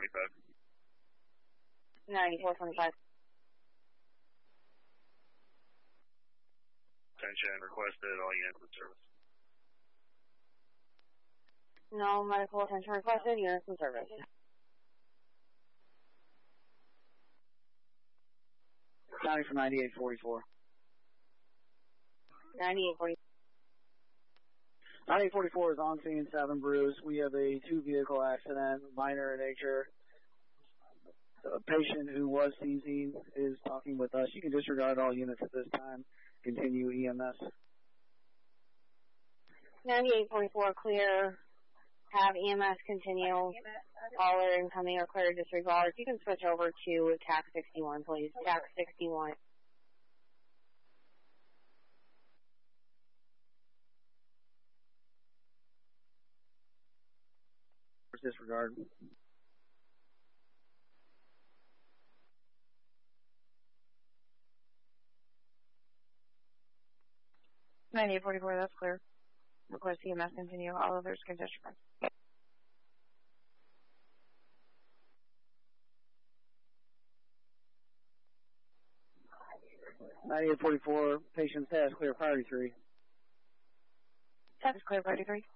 9425. Attention requested, all units in service. No medical attention requested, units in service. 90 for 9844. 9840. 9844 is on scene, 7 Bruce. We have a 2-vehicle accident, minor in nature. A patient who was seizing is talking with us. You can disregard all units at this time. Continue EMS. 9844 clear. Have EMS continue. All are incoming or clear disregard. You can switch over to TAC 61, please. TAC 61. Disregard. 9844, that's clear. Request EMS continue. All others can disregard. 9844, patient status clear, priority 3. Status clear, priority 3.